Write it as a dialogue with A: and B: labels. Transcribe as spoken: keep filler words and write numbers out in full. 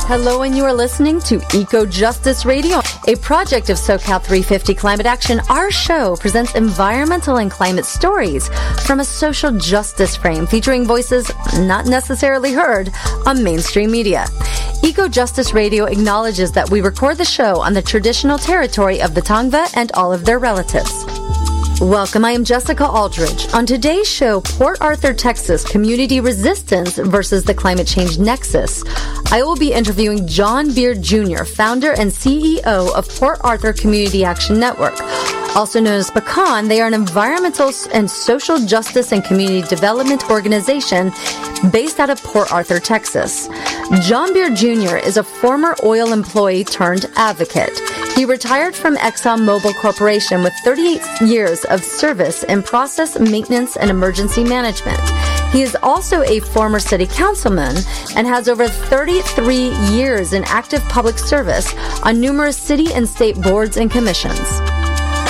A: Hello, and you are listening to Eco Justice Radio, a project of SoCal three fifty Climate Action. Our show presents environmental and climate stories from a social justice frame, featuring voices not necessarily heard on mainstream media. Eco Justice Radio acknowledges that we record the show on the traditional territory of the Tongva and all of their relatives. Welcome, I am Jessica Aldridge. On today's show, Port Arthur, Texas, community resistance versus the climate change nexus. I will be interviewing John Beard Junior, founder and C E O of Port Arthur Community Action Network. Also known as PECAN, they are an environmental and social justice and community development organization based out of Port Arthur, Texas. John Beard Junior is a former oil employee turned advocate. He retired from ExxonMobil Corporation with thirty-eight years of service in process maintenance and emergency management. He is also a former city councilman and has over thirty-three years in active public service on numerous city and state boards and commissions.